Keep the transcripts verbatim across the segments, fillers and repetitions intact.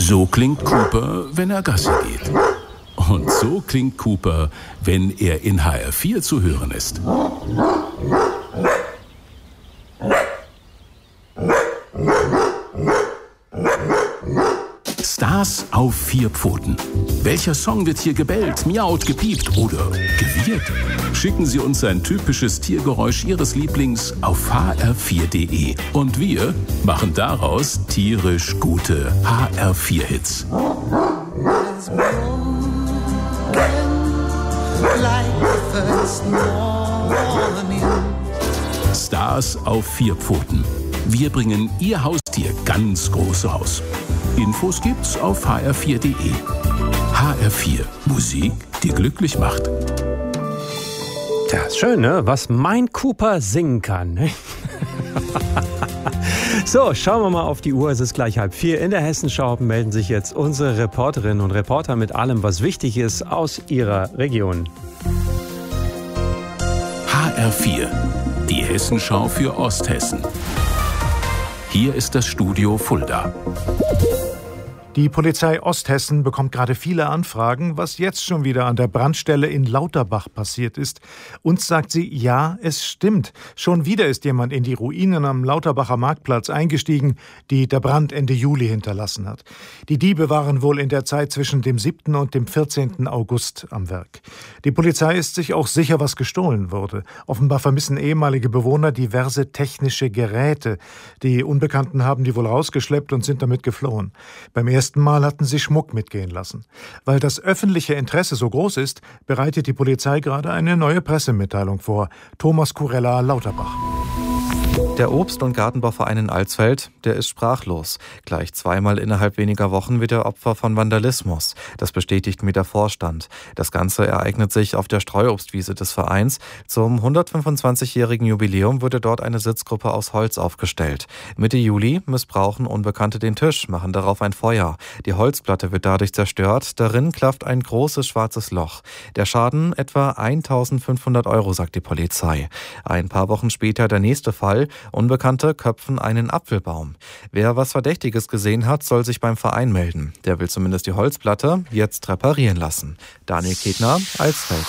So klingt Cooper, wenn er Gassi geht. Und so klingt Cooper, wenn er in H R vier zu hören ist. Stars auf vier Pfoten. Welcher Song wird hier gebellt, miaut, gepiept oder gewirrt? Schicken Sie uns ein typisches Tiergeräusch Ihres Lieblings auf h r vier punkt d e. Und wir machen daraus tierisch gute H R vier Hits. Stars auf vier Pfoten. Wir bringen Ihr Haustier ganz groß raus. Infos gibt's auf h r vier punkt d e. H R vier. Musik, die glücklich macht. Tja, ist schön, ne? Was mein Cooper singen kann. Ne? So, schauen wir mal auf die Uhr. Es ist gleich halb vier. In der Hessenschau melden sich jetzt unsere Reporterinnen und Reporter mit allem, was wichtig ist aus ihrer Region. H R vier. Die Hessenschau für Osthessen. Hier ist das Studio Fulda. Die Polizei Osthessen bekommt gerade viele Anfragen, was jetzt schon wieder an der Brandstelle in Lauterbach passiert ist. Uns sagt sie, ja, es stimmt. Schon wieder ist jemand in die Ruinen am Lauterbacher Marktplatz eingestiegen, die der Brand Ende Juli hinterlassen hat. Die Diebe waren wohl in der Zeit zwischen dem siebten und dem vierzehnten August am Werk. Die Polizei ist sich auch sicher, was gestohlen wurde. Offenbar vermissen ehemalige Bewohner diverse technische Geräte. Die Unbekannten haben die wohl rausgeschleppt und sind damit geflohen. Beim ersten Mal hatten sie Schmuck mitgehen lassen. Weil das öffentliche Interesse so groß ist, bereitet die Polizei gerade eine neue Pressemitteilung vor. Thomas Kurella, Lauterbach. Der Obst- und Gartenbauverein in Alsfeld, der ist sprachlos. Gleich zweimal innerhalb weniger Wochen wird er Opfer von Vandalismus. Das bestätigt mir der Vorstand. Das Ganze ereignet sich auf der Streuobstwiese des Vereins. Zum hundertfünfundzwanzigjährigen Jubiläum wurde dort eine Sitzgruppe aus Holz aufgestellt. Mitte Juli missbrauchen Unbekannte den Tisch, machen darauf ein Feuer. Die Holzplatte wird dadurch zerstört. Darin klafft ein großes schwarzes Loch. Der Schaden etwa eintausendfünfhundert Euro, sagt die Polizei. Ein paar Wochen später der nächste Fall. Unbekannte köpfen einen Apfelbaum. Wer was Verdächtiges gesehen hat, soll sich beim Verein melden. Der will zumindest die Holzplatte jetzt reparieren lassen. Daniel Ketner, Alsfeld.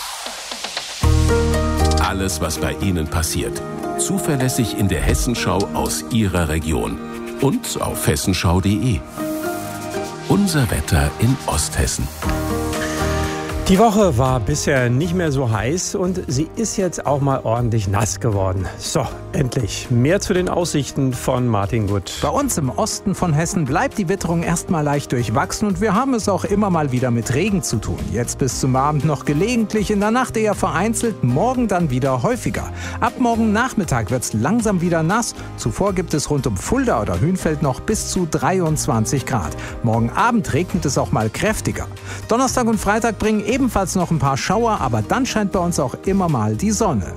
Alles, was bei Ihnen passiert. Zuverlässig in der Hessenschau aus Ihrer Region. Und auf hessenschau punkt d e. Unser Wetter in Osthessen. Die Woche war bisher nicht mehr so heiß und sie ist jetzt auch mal ordentlich nass geworden. So, endlich. Mehr zu den Aussichten von Martin Gutt. Bei uns im Osten von Hessen bleibt die Witterung erstmal leicht durchwachsen und wir haben es auch immer mal wieder mit Regen zu tun. Jetzt bis zum Abend noch gelegentlich, in der Nacht eher vereinzelt, morgen dann wieder häufiger. Ab morgen Nachmittag wird es langsam wieder nass. Zuvor gibt es rund um Fulda oder Hünfeld noch bis zu dreiundzwanzig Grad. Morgen Abend regnet es auch mal kräftiger. Donnerstag und Freitag bringen ebenfalls noch ein paar Schauer, aber dann scheint bei uns auch immer mal die Sonne.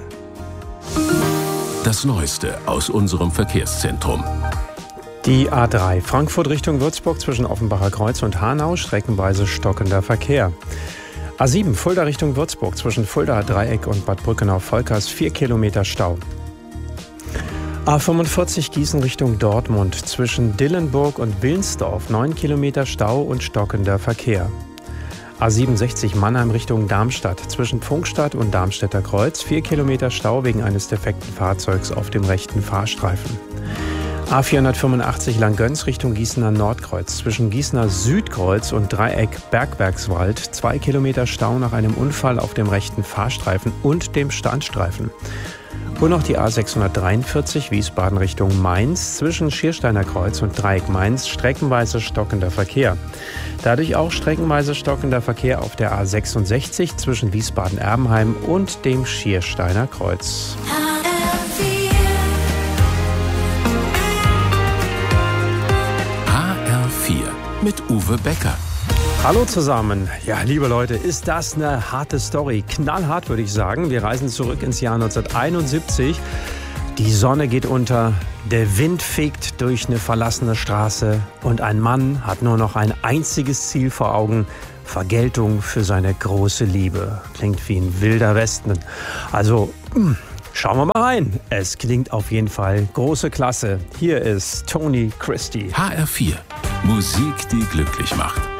Das Neueste aus unserem Verkehrszentrum. Die A drei Frankfurt Richtung Würzburg zwischen Offenbacher Kreuz und Hanau, streckenweise stockender Verkehr. A sieben Fulda Richtung Würzburg zwischen Fuldaer Dreieck und Bad Brückenau-Volkers vier Kilometer Stau. A fünfundvierzig Gießen Richtung Dortmund zwischen Dillenburg und Wilnsdorf neun Kilometer Stau und stockender Verkehr. A siebenundsechzig Mannheim Richtung Darmstadt zwischen Pfungstadt und Darmstädter Kreuz vier Kilometer Stau wegen eines defekten Fahrzeugs auf dem rechten Fahrstreifen. A vierhundertfünfundachtzig Langgöns Richtung Gießener Nordkreuz zwischen Gießener Südkreuz und Dreieck Bergwerkswald zwei Kilometer Stau nach einem Unfall auf dem rechten Fahrstreifen und dem Standstreifen. Und noch die A sechshundertdreiundvierzig Wiesbaden Richtung Mainz zwischen Schiersteiner Kreuz und Dreieck Mainz streckenweise stockender Verkehr. Dadurch auch streckenweise stockender Verkehr auf der A sechsundsechzig zwischen Wiesbaden-Erbenheim und dem Schiersteiner Kreuz. H R vier mit Uwe Becker. Hallo zusammen. Ja, liebe Leute, ist das eine harte Story? Knallhart, würde ich sagen. Wir reisen zurück ins Jahr neunzehnhunderteinundsiebzig. Die Sonne geht unter, der Wind fegt durch eine verlassene Straße und ein Mann hat nur noch ein einziges Ziel vor Augen: Vergeltung für seine große Liebe. Klingt wie ein wilder Westen. Also, schauen wir mal rein. Es klingt auf jeden Fall große Klasse. Hier ist Tony Christie. H R vier. Musik, die glücklich macht.